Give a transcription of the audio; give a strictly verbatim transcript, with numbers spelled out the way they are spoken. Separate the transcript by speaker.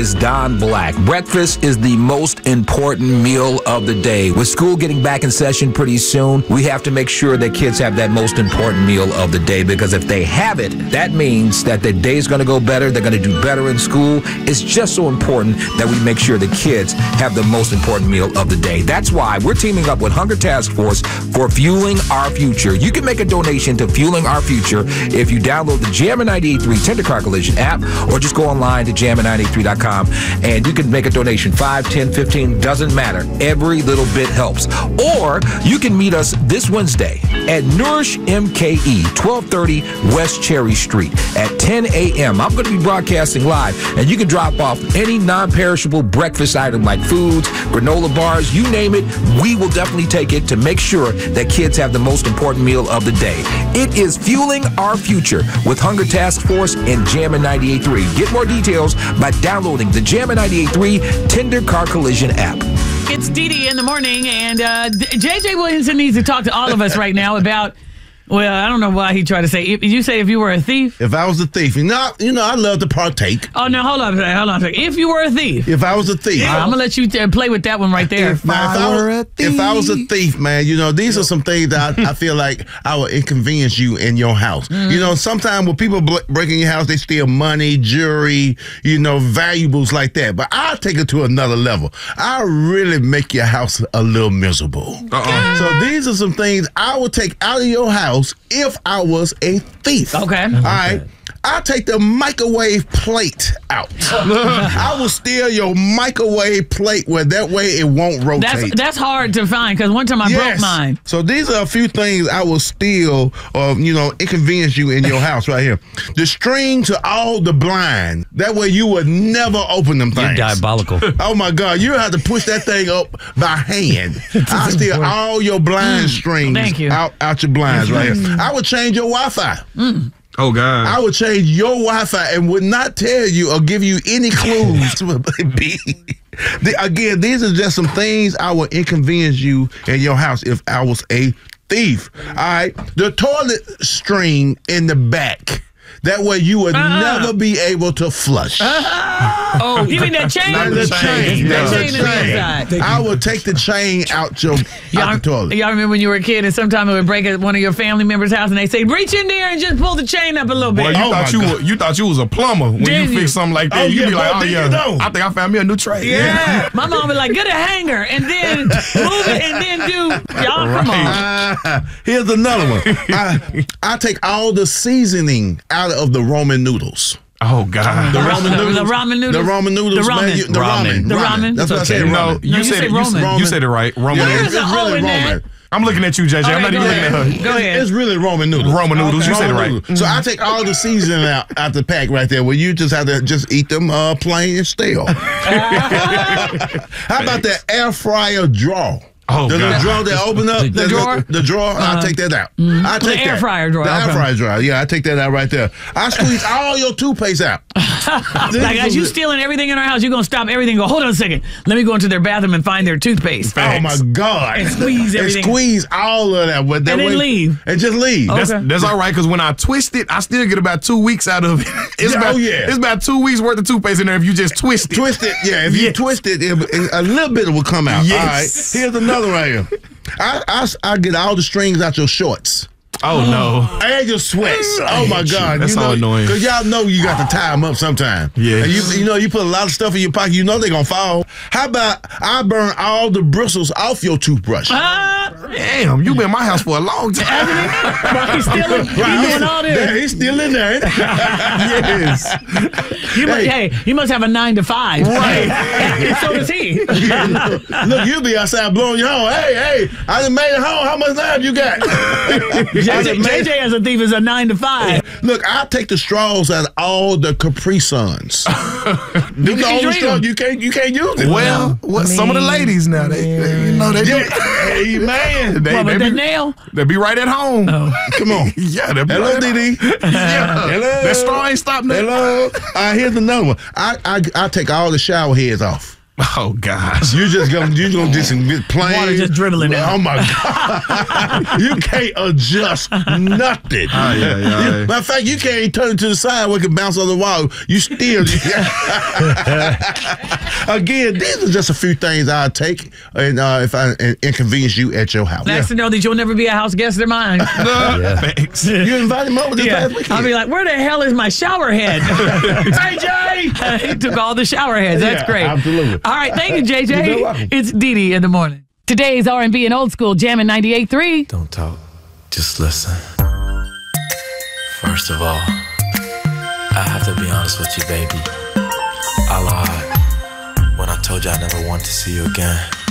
Speaker 1: is Don Black. Breakfast is the most important meal of the day. With school getting back in session pretty soon, we have to make sure that kids have that most important meal of the day, because if they have it, that means that their day's going to go better. They're going to do better in school. It's just so important that we make sure the kids have the most important meal of the day. That's why we're teaming up with Hunger Task Force for Fueling Our Future. You can make a donation to Fueling Our Future if you download the Jammin ninety-eight point three Tender Car Collision app, or just go online to jammin ninety-eight three dot com and you can make a donation. five, ten, fifteen, doesn't matter. Every little bit helps. Or you can meet us this Wednesday at Nourish M K E, twelve thirty West Cherry Street at ten a.m. I'm going to be broadcasting live, and you can drop off any non-perishable breakfast item like foods, granola bars, you name it. We will definitely take it to make sure that kids have the most important meal of the day. It is Fueling Our Future with Hunger Task Force and Jammin ninety-eight point three. Get more details by downloading the Jammin ninety-eight point three Tender Car Collision app.
Speaker 2: It's Dee Dee in the morning, and uh, J J Williamson needs to talk to all of us right now about, well, I don't know why he tried to say, if, you say if you were a thief?
Speaker 3: If I was a thief, you know, you know I love to partake.
Speaker 2: Oh, no, hold on a second, hold on a second. If you were a thief.
Speaker 3: If I was a thief.
Speaker 2: I'm going to let you t- play with that one right there.
Speaker 3: If, now, if, I were a thief. If I was a thief, man, you know, these are some things that I, I feel like I would inconvenience you in your house. Mm-hmm. You know, sometimes when people bl- break in your house, they steal money, jewelry, you know, valuables like that. But I'll take it to another level. I'll really make your house a little miserable. Uh-uh. So these are some things I would take out of your house if I was a thief.
Speaker 2: Okay.
Speaker 3: All right. I'll take the microwave plate out. I will steal your microwave plate where that way it won't rotate.
Speaker 2: That's that's hard to find, because one time I
Speaker 3: yes.
Speaker 2: broke mine.
Speaker 3: So these are a few things I will steal or, you know, inconvenience you in your house right here. The string to all the blinds. That way you would never open them things.
Speaker 4: You're diabolical.
Speaker 3: Oh, my God. You have to push that thing up by hand. I'll steal all your blind strings
Speaker 2: Thank you.
Speaker 3: out, out your blinds right here. I would change your Wi-Fi.
Speaker 2: Mm.
Speaker 5: Oh, God.
Speaker 3: I would change your Wi-Fi and would not tell you or give you any clues to be. The, again, these are just some things I would inconvenience you in your house if I was a thief. All right. The toilet string in the back. That way you would
Speaker 2: uh-uh.
Speaker 3: never be able to flush.
Speaker 2: Uh-uh. Oh, you mean that chain?
Speaker 3: Not the chain.
Speaker 2: That
Speaker 3: No.
Speaker 2: chain is inside.
Speaker 3: I would take the chain out your
Speaker 2: Y'all,
Speaker 3: out the toilet.
Speaker 2: y'all remember when you were a kid and sometimes it would break at one of your family members' house and they say, reach in there and just pull the chain up a little bit.
Speaker 5: Boy, you
Speaker 3: Oh,
Speaker 5: thought
Speaker 3: my
Speaker 5: you
Speaker 3: God.
Speaker 5: were, you thought you was a plumber when
Speaker 2: Did
Speaker 5: you
Speaker 2: you?
Speaker 5: fix something like that.
Speaker 3: Oh,
Speaker 5: you
Speaker 3: yeah,
Speaker 5: be like,
Speaker 3: boy,
Speaker 5: oh
Speaker 3: did
Speaker 5: yeah,
Speaker 3: you know?
Speaker 5: I think I found me a new trade.
Speaker 2: Yeah. My mom would like, get a hanger and then move it and then do, y'all come on.
Speaker 3: Uh, here's another one. I, I take all the seasoning out of the Roman noodles.
Speaker 5: Oh God.
Speaker 3: The Roman noodles.
Speaker 2: The ramen noodles.
Speaker 3: The Roman noodles.
Speaker 2: The ramen.
Speaker 3: Man, you, the ramen.
Speaker 4: Ramen.
Speaker 2: The ramen.
Speaker 3: That's what
Speaker 2: Okay.
Speaker 3: I said.
Speaker 5: No,
Speaker 3: Ramen.
Speaker 5: you,
Speaker 2: No, you
Speaker 5: said
Speaker 2: say
Speaker 5: it, you,
Speaker 2: Roman.
Speaker 5: you said it right. Roman
Speaker 3: Yeah,
Speaker 2: There's
Speaker 3: it's,
Speaker 5: noodles.
Speaker 2: an
Speaker 3: it's
Speaker 2: O
Speaker 3: really
Speaker 2: in that.
Speaker 3: Roman.
Speaker 5: I'm looking at you, J J.
Speaker 2: All
Speaker 5: I'm
Speaker 2: right,
Speaker 5: not even
Speaker 2: go
Speaker 5: looking at
Speaker 2: ahead.
Speaker 5: her.
Speaker 2: Go ahead.
Speaker 3: It's really Roman noodles.
Speaker 5: Roman noodles. You said it
Speaker 3: Roman
Speaker 5: right.
Speaker 3: noodles. So I take all the seasoning out, out the pack right there where you just have to just eat them uh, plain and stale. How about that air fryer drawer?
Speaker 5: Oh,
Speaker 3: the
Speaker 5: God.
Speaker 3: little drawer that open up.
Speaker 2: The drawer?
Speaker 3: The, the drawer.
Speaker 2: Uh-huh.
Speaker 3: I take that out. Mm-hmm. I take
Speaker 2: The air
Speaker 3: that.
Speaker 2: fryer drawer,
Speaker 3: The
Speaker 2: okay.
Speaker 3: air fryer drawer. Yeah, I take that out right there. I squeeze all your toothpaste out.
Speaker 2: Like, as you stealing everything in our house, you're going to stop everything and go, hold on a second. Let me go into their bathroom and find their toothpaste.
Speaker 3: Oh, my God.
Speaker 2: And squeeze everything.
Speaker 3: And squeeze all of that. But that
Speaker 2: And then
Speaker 3: way,
Speaker 2: leave.
Speaker 3: And just leave.
Speaker 2: Okay.
Speaker 5: That's, that's all right, because when I twist it, I still get about two weeks out of it. It's,
Speaker 3: Yeah,
Speaker 5: about,
Speaker 3: oh, yeah.
Speaker 5: it's about two weeks worth of toothpaste in there if you just twist it.
Speaker 3: Twist it, yeah. If you
Speaker 5: Yes.
Speaker 3: twist it, it, it, a little bit will come out.
Speaker 5: Yes.
Speaker 3: All right. Here's another right here. I, I, I get all the strings out your shorts.
Speaker 5: Oh, no.
Speaker 3: And your sweats. Oh, my God.
Speaker 5: That's
Speaker 3: you know,
Speaker 5: all annoying.
Speaker 3: Because y'all know you got to tie them up sometime.
Speaker 5: Yeah.
Speaker 3: And you, you know, you put a lot of stuff in your pocket, you know they're going to fall. How about I burn all the bristles off your toothbrush?
Speaker 2: Ah,
Speaker 5: Damn, you been in my house for a long time.
Speaker 2: bro, he's stealing. He's doing all
Speaker 3: Yeah,
Speaker 2: this.
Speaker 3: he's still in there.
Speaker 5: Yes.
Speaker 2: You must,
Speaker 3: Hey.
Speaker 2: hey, he must have a nine to five. Right. So does he.
Speaker 3: Look, you'll be outside blowing your horn. Hey, hey, I done made it home. How much time you got?
Speaker 2: J J, J J as a thief is a nine to five.
Speaker 3: Look, I take the straws out of all the Capri Suns. Them the
Speaker 2: can't
Speaker 3: only
Speaker 2: drink
Speaker 3: straws
Speaker 2: them.
Speaker 3: you can't you can't use it.
Speaker 5: Well, what, some of the ladies now, they, they you know, they do.
Speaker 3: Yeah, hey man.
Speaker 5: They,
Speaker 2: What,
Speaker 5: they
Speaker 2: with
Speaker 5: be,
Speaker 2: that nail?
Speaker 5: they be right at home.
Speaker 3: Come on.
Speaker 5: Yeah, they be
Speaker 3: Hello,
Speaker 5: right
Speaker 3: D D.
Speaker 5: Yeah.
Speaker 3: Hello.
Speaker 5: That straw ain't stopped nothing.
Speaker 3: Hello. Uh, here's another one. I, I I take all the shower heads off.
Speaker 5: Oh gosh.
Speaker 3: You just gonna you gonna just get plain
Speaker 2: Water just dribbling out.
Speaker 3: Oh my God. You can't adjust nothing.
Speaker 5: Oh, yeah, yeah.
Speaker 3: You- matter of fact, you can't even turn it to the side where it can bounce on the wall. You still again, these are just a few things I'll take and uh, if I and inconvenience you at your house.
Speaker 2: Nice to know that you'll never be a house guest of mine.
Speaker 5: Thanks.
Speaker 3: You invited him over this
Speaker 2: Yeah.
Speaker 3: past weekend.
Speaker 2: I'll be like, where the hell is my shower head? Hey, Jay! He took all the shower heads. That's
Speaker 3: Yeah,
Speaker 2: great.
Speaker 3: absolutely.
Speaker 2: All right, thank you, J
Speaker 3: You're
Speaker 2: J.
Speaker 3: very welcome.
Speaker 2: It's Dee Dee in the morning. Today's R and B and old school jamming ninety-eight point three.
Speaker 4: Don't talk, just listen. First of all, I have to be honest with you, baby. I lied when I told you I never wanted to see you again.